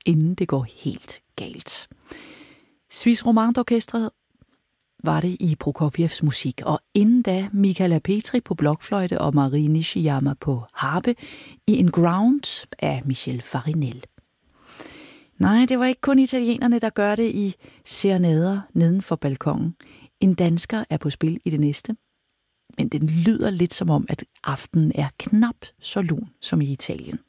inden det går helt galt. Swiss Romand Orkestret var det i Prokofievs musik, og inden da Michala Petri på blokfløjte og Marie Nishiyama på harpe i En Ground af Michel Farinel. Nej, det var ikke kun italienerne, der gør det i serenader neden for balkongen. En dansker er på spil i det næste, men den lyder lidt som om, at aftenen er knap så lun som i Italien.